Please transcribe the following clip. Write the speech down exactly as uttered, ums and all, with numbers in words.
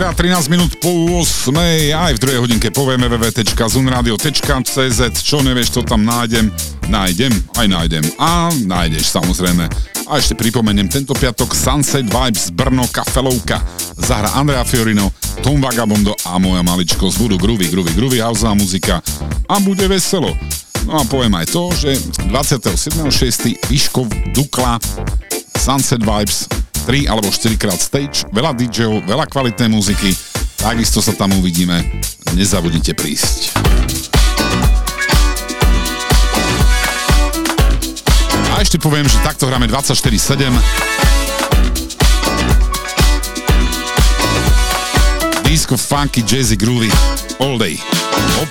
trinásť minút po ôsmej, aj v druhej hodinke povieme w w w bodka zunradio bodka c z. Čo nevieš, to tam nájdem. Nájdem, aj nájdem. A nájdeš, samozrejme. A ešte pripomeniem, tento piatok Sunset Vibes Brno, Kafelovka, zahra Andrea Fiorino, Tom Vagabondo a moja maličkosť. Budú groovy, groovy, groovy, houseová muzika a bude veselo. No a poviem aj to, že dvadsiateho siedmeho šiesteho Vyškov, Dukla, Sunset Vibes, tri alebo štyri krát stage, veľa dí džejov, veľa kvalitnej muziky, takisto sa tam uvidíme, nezabudnite prísť. A ešte poviem, že takto hráme dvadsaťštyri sedem. Disco, funky, jazzy, groovy, all day. Od